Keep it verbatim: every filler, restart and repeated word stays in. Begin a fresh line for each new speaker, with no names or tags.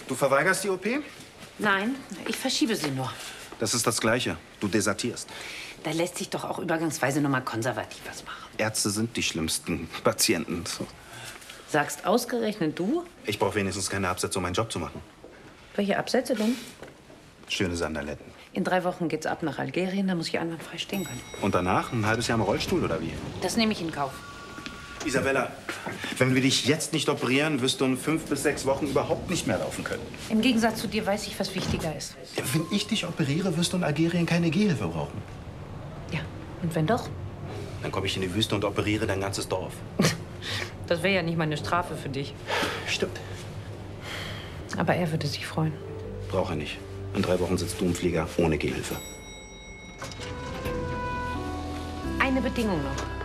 Du verweigerst die O P?
Nein, ich verschiebe sie nur.
Das ist das Gleiche. Du desertierst.
Da lässt sich doch auch übergangsweise noch mal konservativ was machen.
Ärzte sind die schlimmsten Patienten.
Sagst ausgerechnet du?
Ich brauche wenigstens keine Absätze, um meinen Job zu machen.
Welche Absätze denn?
Schöne Sandaletten.
In drei Wochen geht's ab nach Algerien, da muss ich einwandfrei stehen können.
Und danach ein halbes Jahr im Rollstuhl, oder wie?
Das nehme ich in Kauf.
Isabella, wenn wir dich jetzt nicht operieren, wirst du in fünf bis sechs Wochen überhaupt nicht mehr laufen können.
Im Gegensatz zu dir weiß ich, was wichtiger ist.
Ja, wenn ich dich operiere, wirst du in Algerien keine Gehhilfe brauchen.
Ja, und wenn doch?
Dann komme ich in die Wüste und operiere dein ganzes Dorf.
Das wäre ja nicht mal eine Strafe für dich.
Stimmt.
Aber er würde sich freuen.
Braucht er nicht. In drei Wochen sitzt du im Flieger ohne Gehhilfe.
Eine Bedingung noch.